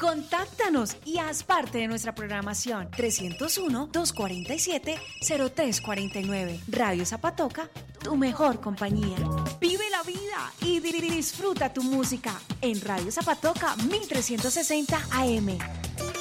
Contáctanos y haz parte de nuestra programación. 301-247-0349. Radio Zapatoca, tu mejor compañía. Vive la vida y disfruta tu música en Radio Zapatoca 1360 AM.